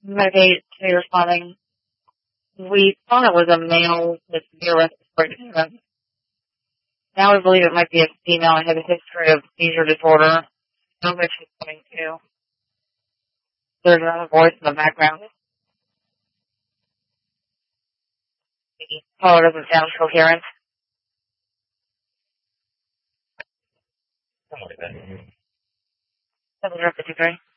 Medicaid to be responding. We thought it was a male with severe respiratory distress. Now we believe it might be a female and has a history of seizure disorder. No which she's coming to. There's another voice in the background. The caller doesn't sound coherent. 753.